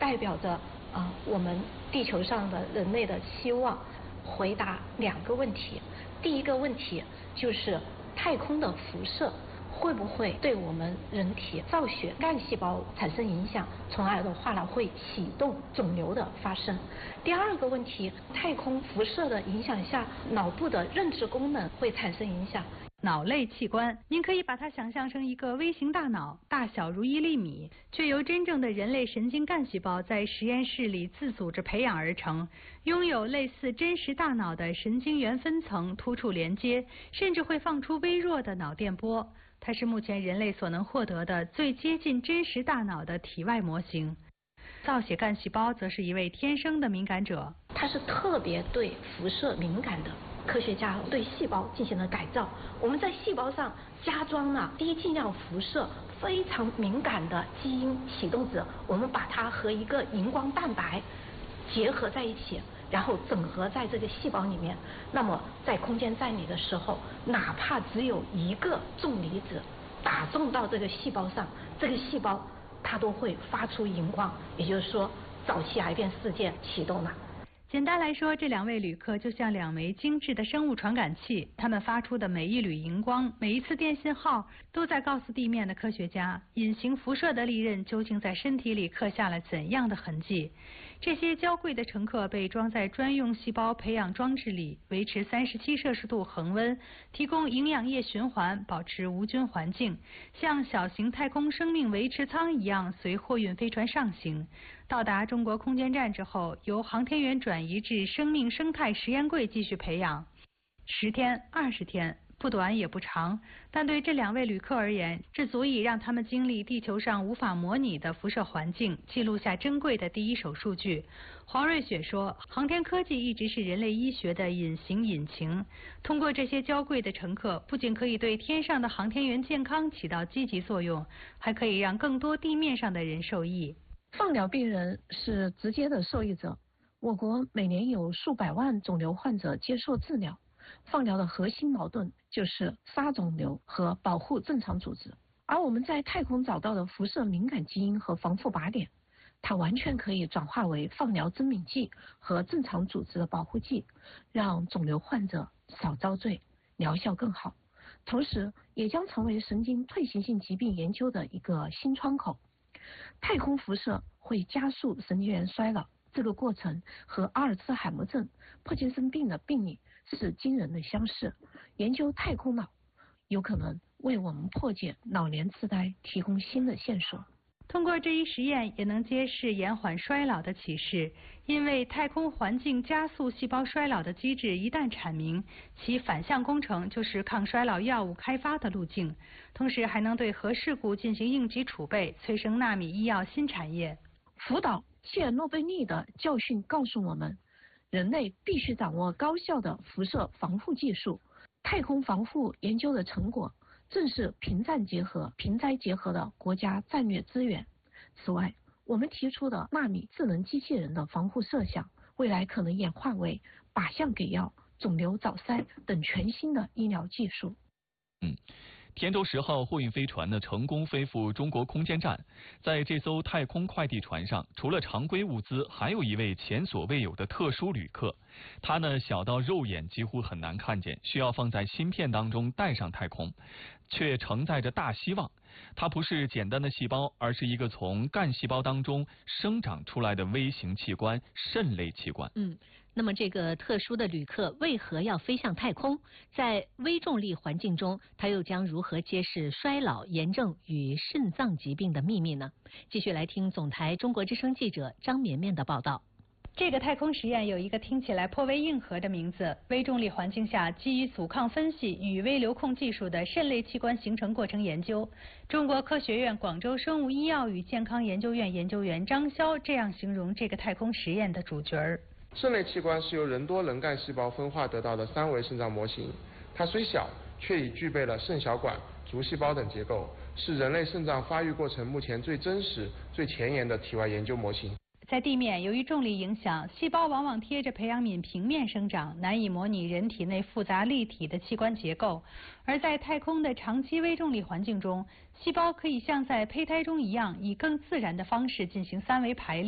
代表着我们地球上的人类的期望。回答2个问题，第一个问题就是太空的辐射会不会对我们人体造血干细胞产生影响，从而的话会启动肿瘤的发生。第2个问题，太空辐射的影响下，脑部的认知功能会产生影响。 脑类器官，您可以把它想象成一个微型大脑，大小如1厘米，却由真正的人类神经干细胞在实验室里自组织培养而成，拥有类似真实大脑的神经元分层突触连接，甚至会放出微弱的脑电波。它是目前人类所能获得的最接近真实大脑的体外模型。造血干细胞则是一位天生的敏感者， 它是特别对辐射敏感的。科学家对细胞进行了改造，我们在细胞上加装了低剂量辐射非常敏感的基因启动子，我们把它和一个荧光蛋白结合在一起，然后整合在这个细胞里面。那么在空间站里的时候，哪怕只有1个重离子打中到这个细胞上，这个细胞它都会发出荧光，也就是说早期癌变事件启动了。 简单来说，这2位旅客就像2枚精致的生物传感器，他们发出的每一缕荧光，每一次电信号，都在告诉地面的科学家，隐形辐射的利刃究竟在身体里刻下了怎样的痕迹。这些娇贵的乘客被装在专用细胞培养装置里，维持37摄氏度恒温，提供营养液循环，保持无菌环境，像小型太空生命维持舱一样随货运飞船上行。到达中国空间站之后，由航天员转移至生命生态实验柜继续培养。10天、20天，不短也不长，但对这2位旅客而言，这足以让他们经历地球上无法模拟的辐射环境，记录下珍贵的第一手数据。黄瑞雪说，航天科技一直是人类医学的隐形引擎，通过这些娇贵的乘客，不仅可以对天上的航天员健康起到积极作用，还可以让更多地面上的人受益。 放疗病人是直接的受益者，我国每年有数百万肿瘤患者接受治疗。放疗的核心矛盾就是杀肿瘤和保护正常组织，而我们在太空找到的辐射敏感基因和防复靶点，它完全可以转化为放疗增敏剂和正常组织的保护剂，让肿瘤患者少遭罪，疗效更好。同时也将成为神经退行性疾病研究的一个新窗口。太空辐射会加速神经元衰老，这个过程和阿尔茨海默症、帕金森病的病理是惊人的相似。研究太空脑有可能为我们破解老年痴呆提供新的线索。 通过这一实验，也能揭示延缓衰老的启示。因为太空环境加速细胞衰老的机制一旦阐明，其反向工程就是抗衰老药物开发的路径，同时还能对核事故进行应急储备，催生纳米医药新产业。 福岛切尔诺贝利的教训告诉我们，人类必须掌握高效的辐射防护技术。太空防护研究的成果正是平战结合、平灾结合的国家战略资源。此外，我们提出的纳米智能机器人的防护设想，未来可能演化为靶向给药、肿瘤早筛等全新的医疗技术。 天舟10号货运飞船呢成功飞赴中国空间站，在这艘太空快递船上，除了常规物资，还有一位前所未有的特殊旅客。他呢小到肉眼几乎很难看见，需要放在芯片当中带上太空，却承载着大希望。它不是简单的细胞，而是一个从干细胞当中生长出来的微型器官——肾类器官。 那么这个特殊的旅客为何要飞向太空？在微重力环境中，他又将如何揭示衰老、炎症与肾脏疾病的秘密呢？继续来听总台中国之声记者张绵绵的报道。 这个太空实验有一个听起来颇为硬核的名字：微重力环境下基于阻抗分析与微流控技术的肾类器官形成过程研究。中国科学院广州生物医药与健康研究院研究员张潇这样形容这个太空实验的主角儿。 肾类器官是由人多能干细胞分化得到的3维肾脏模型，它虽小，却已具备了肾小管、足细胞等结构，是人类肾脏发育过程目前最真实、最前沿的体外研究模型。 在地面，由于重力影响，细胞往往贴着培养皿平面生长，难以模拟人体内复杂立体的器官结构。而在太空的长期微重力环境中，细胞可以像在胚胎中一样，以更自然的方式进行3维排列。